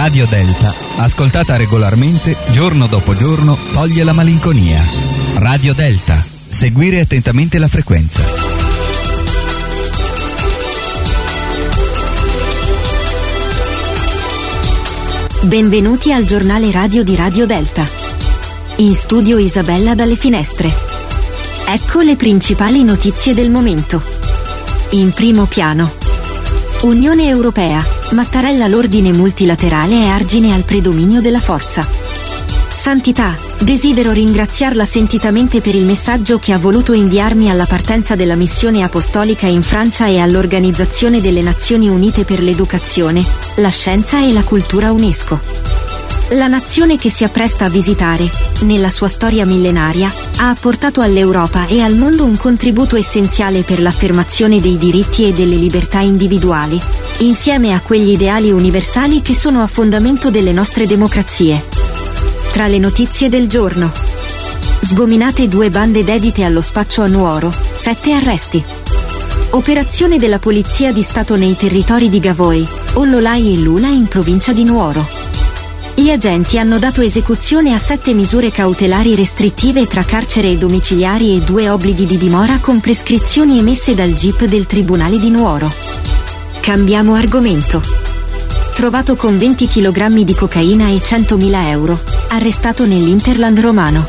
Radio Delta, ascoltata regolarmente, giorno dopo giorno, toglie la malinconia. Radio Delta, seguire attentamente la frequenza. Benvenuti al giornale radio di Radio Delta. In studio Isabella dalle Finestre. Ecco le principali notizie del momento. In primo piano. Unione Europea. Mattarella l'ordine multilaterale è argine al predominio della forza. Santità. Desidero ringraziarla sentitamente per il messaggio che ha voluto inviarmi alla partenza della missione apostolica in Francia e all'Organizzazione delle Nazioni Unite per l'Educazione, la Scienza e la Cultura UNESCO. La nazione che si appresta a visitare, nella sua storia millenaria, ha apportato all'Europa e al mondo un contributo essenziale per l'affermazione dei diritti e delle libertà individuali, insieme a quegli ideali universali che sono a fondamento delle nostre democrazie. Tra le notizie del giorno. Sgominate 2 bande dedite allo spaccio a Nuoro, 7 arresti. Operazione della Polizia di Stato nei territori di Gavoi, Ollolai e Lula in provincia di Nuoro. Gli agenti hanno dato esecuzione a 7 misure cautelari restrittive tra carcere e domiciliari e 2 obblighi di dimora con prescrizioni emesse dal GIP del Tribunale di Nuoro. Cambiamo argomento. Trovato con 20 kg di cocaina e 100.000 euro, arrestato nell'Interland romano.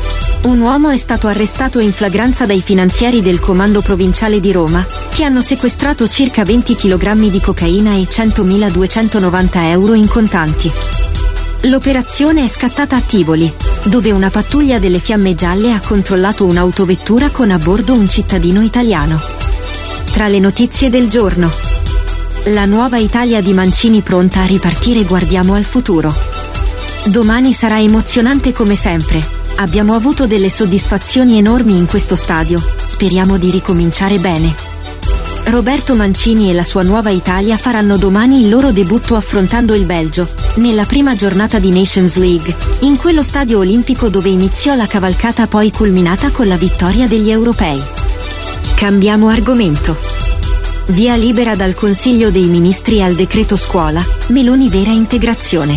Un uomo è stato arrestato in flagranza dai finanzieri del Comando Provinciale di Roma, che hanno sequestrato circa 20 kg di cocaina e 100.290 euro in contanti. L'operazione è scattata a Tivoli, dove una pattuglia delle Fiamme Gialle ha controllato un'autovettura con a bordo un cittadino italiano. Tra le notizie del giorno. La nuova Italia di Mancini pronta a ripartire, guardiamo al futuro. Domani sarà emozionante come sempre. Abbiamo avuto delle soddisfazioni enormi in questo stadio, speriamo di ricominciare bene. Roberto Mancini e la sua nuova Italia faranno domani il loro debutto affrontando il Belgio, nella prima giornata di Nations League, in quello stadio olimpico dove iniziò la cavalcata poi culminata con la vittoria degli europei. Cambiamo argomento. Via libera dal Consiglio dei Ministri al decreto scuola, Meloni vera integrazione.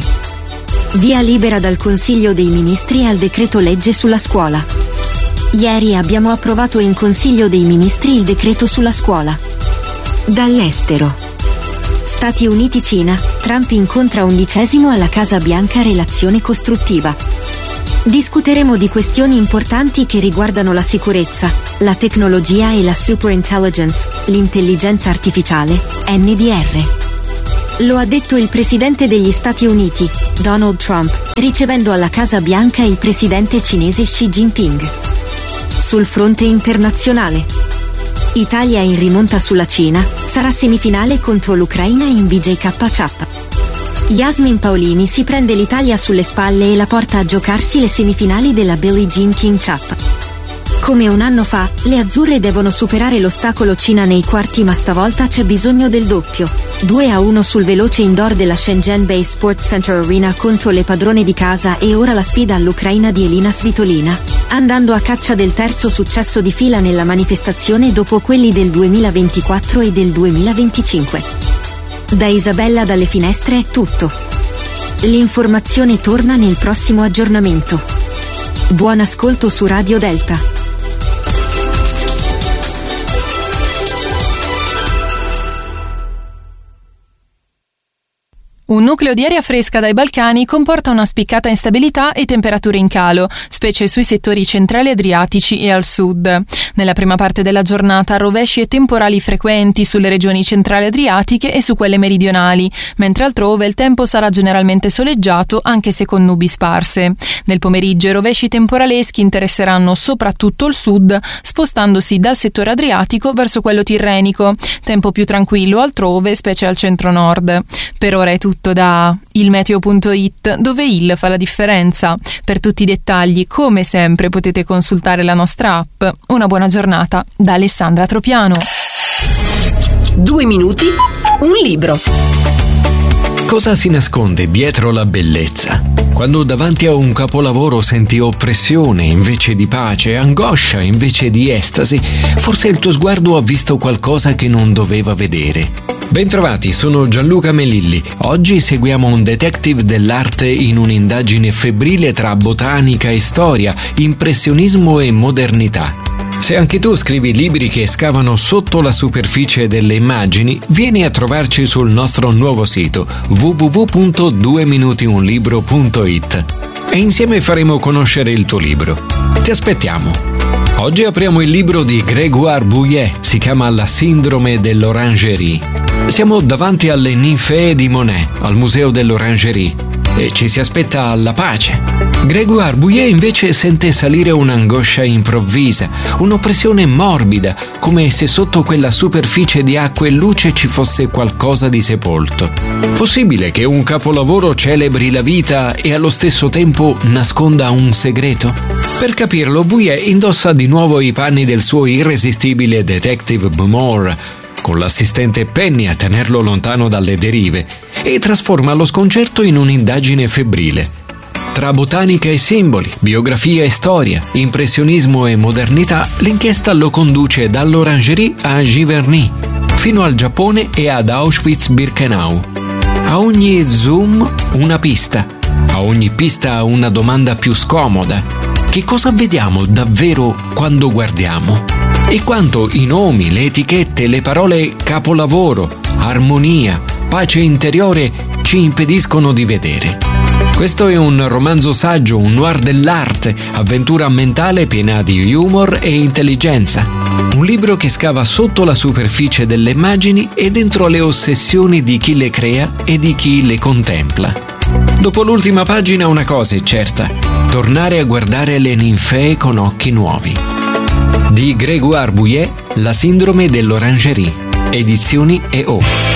Via libera dal Consiglio dei Ministri al decreto legge sulla scuola. Ieri abbiamo approvato in Consiglio dei Ministri il decreto sulla scuola. Dall'estero. Stati Uniti-Cina, Trump incontra 11° alla Casa Bianca, relazione costruttiva. Discuteremo di questioni importanti che riguardano la sicurezza, la tecnologia e la superintelligence, l'intelligenza artificiale, NDR. Lo ha detto il presidente degli Stati Uniti, Donald Trump, ricevendo alla Casa Bianca il presidente cinese Xi Jinping. Sul fronte internazionale. Italia in rimonta sulla Cina, sarà semifinale contro l'Ucraina in BJK Cup. Yasmin Paolini si prende l'Italia sulle spalle e la porta a giocarsi le semifinali della Billie Jean King Cup. Come un anno fa, le azzurre devono superare l'ostacolo Cina nei quarti, ma stavolta c'è bisogno del doppio. 2-1 sul veloce indoor della Shenzhen Bay Sports Center Arena contro le padrone di casa, e ora la sfida all'Ucraina di Elina Svitolina, andando a caccia del terzo successo di fila nella manifestazione dopo quelli del 2024 e del 2025. Da Isabella dalle Finestre è tutto. L'informazione torna nel prossimo aggiornamento. Buon ascolto su Radio Delta. Un nucleo di aria fresca dai Balcani comporta una spiccata instabilità e temperature in calo, specie sui settori centrali adriatici e al sud. Nella prima parte della giornata rovesci e temporali frequenti sulle regioni centrali adriatiche e su quelle meridionali, mentre altrove il tempo sarà generalmente soleggiato, anche se con nubi sparse. Nel pomeriggio i rovesci temporaleschi interesseranno soprattutto il sud, spostandosi dal settore adriatico verso quello tirrenico. Tempo più tranquillo altrove, specie al centro-nord. Per ora è tutto da ilmeteo.it, dove il fa la differenza. Per tutti i dettagli, come sempre, potete consultare la nostra app. Una buona giornata da Alessandra Tropiano. 2 minuti, un libro. Cosa si nasconde dietro la bellezza? Quando davanti a un capolavoro senti oppressione invece di pace, angoscia invece di estasi, forse il tuo sguardo ha visto qualcosa che non doveva vedere. Bentrovati, sono Gianluca Melilli. Oggi seguiamo un detective dell'arte in un'indagine febbrile tra botanica e storia, impressionismo e modernità. Se anche tu scrivi libri che scavano sotto la superficie delle immagini, vieni a trovarci sul nostro nuovo sito www.dueminutiunlibro.it e insieme faremo conoscere il tuo libro. Ti aspettiamo! Oggi apriamo il libro di Grégoire Bouyer, si chiama La sindrome dell'orangerie. Siamo davanti alle ninfee di Monet, al Museo dell'Orangerie, e ci si aspetta la pace. Grégoire Bouyer invece sente salire un'angoscia improvvisa, un'oppressione morbida, come se sotto quella superficie di acqua e luce ci fosse qualcosa di sepolto. Possibile che un capolavoro celebri la vita e allo stesso tempo nasconda un segreto? Per capirlo, Bouyer indossa di nuovo i panni del suo irresistibile detective Moore, con l'assistente Penny a tenerlo lontano dalle derive, e trasforma lo sconcerto in un'indagine febbrile. Tra botanica e simboli, biografia e storia, impressionismo e modernità, l'inchiesta lo conduce dall'Orangerie a Giverny, fino al Giappone e ad Auschwitz-Birkenau. A ogni zoom una pista, a ogni pista una domanda più scomoda. Che cosa vediamo davvero quando guardiamo? E quanto i nomi, le etichette, le parole capolavoro, armonia, pace interiore ci impediscono di vedere. Questo è un romanzo saggio, un noir dell'arte, avventura mentale piena di humor e intelligenza. Un libro che scava sotto la superficie delle immagini e dentro le ossessioni di chi le crea e di chi le contempla. Dopo l'ultima pagina una cosa è certa: tornare a guardare le ninfee con occhi nuovi. Di Grégoire Bouyer, La sindrome dell'orangerie, edizioni EO.